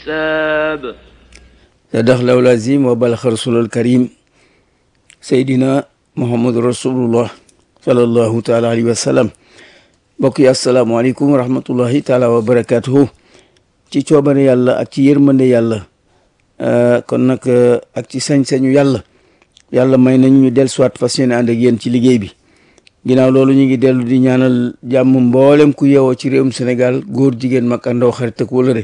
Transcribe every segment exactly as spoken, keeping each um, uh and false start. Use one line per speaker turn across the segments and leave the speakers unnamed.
الحساب.
صدق الله العظيم وبلغ رسول الكريم سيدنا محمد رسول الله صلى الله تعالى عليه وسلم. mbokk yi asalaamaaleykum wa rahmatullahi taala wa barakatuhu ci coobare yàlla ak ci yërmande yàlla kon nag ak ci sañ-sañu yàlla yàlla may nañ ñu del soit fas yéene ànd ak yéen ci liggéey bi ginnaaw loolu ñu ngi dellu di ñaanal jàmm mboolem ku yeewoo ci réewum Sénégal góor jigéen mag ak ndaw xarit ak wëllëre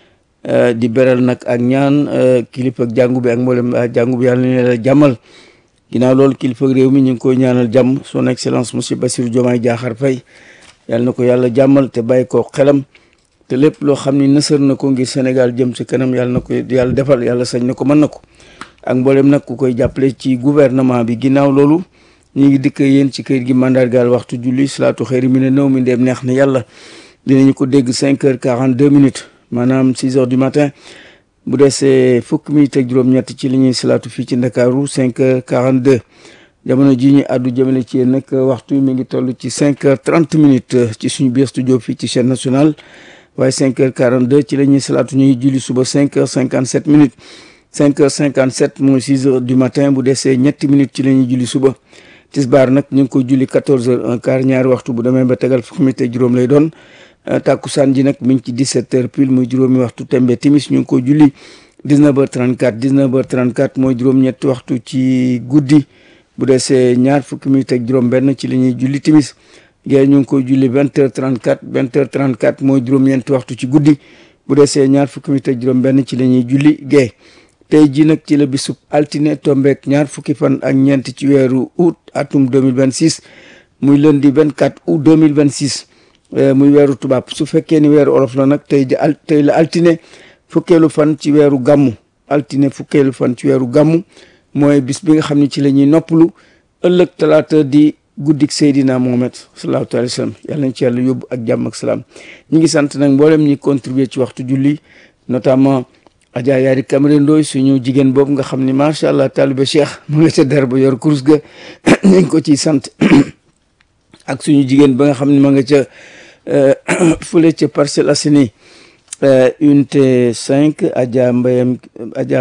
di beral nag ak ñaan kilifa ak jàngu bi ak mboolem jàngu bi yàlla na la jàmmal ginnaaw loolu kilifa ak réew mi ñu ngi koy ñaanal jàmm son excellence monsieur Bassirou Diomaye Diakhar Faye yàlla na ko yàlla jàmmal te bàyyi ko xelam te lépp loo xam ni nësër na ko ngir Sénégal jëm ci kanam yàlla na ko yàlla defal yàlla sañ na ko mën na ko ak mboolem nag ku koy jàppale ci gouvernement bi ginnaaw loolu ñu ngi dikk yéen ci kayit gi mandargaal waxtu julli salaatu xëyri mi ne nëw mi ndeem neex na yàlla dinañu ko dégg cinq heures quarante deux minutes maanaam six heures du matin bu desee fukki minutes ak juróom-ñett ci li ñuy salaatu fii ci Ndakaaru cinq heures quarante deux jamono ji ñu àddu jëmale ci yéen nag waxtu mi ngi toll ci cinq heures trente minutes ci suñu biir studio fii ci chaîne nationale waaye cinq heures quarante deux ci la ñuy salaatu ñuy julli suba cinq heures cinquante sept minutes cinq heures cinquante sept mooy six heures du matin bu desee ñetti minutes ci la ñuy julli suba tisbaar nag ñu ngi ko julli quatorze heures un quart ñaari waxtu bu demee ba tegal fukki minutes ak juróom lay doon tàkkusaan ji nag mi ngi ci dix-sept heures pile muy juróomi waxtu tembe timis ñu ngi ko julli dix-neuf heures trente-quatre dix-neuf heures trente-quatre mooy juróom-ñetti waxtu ci guddi bu desee ñaar fukki minutes ak juróom benn ci la ñuy julli timis gée ñu ngi koy julli vingt heures trente-quatre vingt heures trente-quatre mooy juróom-ñeenti waxtu ci guddi bu desee ñaar fukki minutes ak juróom benn ci la ñuy julli gée tey ji nag ci la bisub altine tombeek ñaar fukki fan ak ñeent ci weeru août atum deux mille vingt-six muy lundi vingt-quatre août deux mille vingt-six muy weeru tubaab su fekkee ni weeru olof la nag tey ji al tey la altine fukkeelu fan ci weeru gàmmu altine fukkeelu fan ci weeru gàmmu mooy bis bi nga xam ne ci la ñuy noppalu ëllëg talaata di guddik Seydina Mohamed sallallahu alayhi wa sallam yàlla nañ ci yàlla yóbbu ak jàmm ak salaam ñi ngi sant nag mboolem ñi contribuer ci waxtu julli notamment Adja Yaari Camara Ndoy suñu jigéen boobu nga xam ne macha allah taalibe Cheikh mu nga ca der ba yor kurus ga ñu ngi ko ciy sant ak suñu jigéen ba nga xam ne ma nga ca fële ca Parcelles Assainies unité cinq Adja Mbayam Adja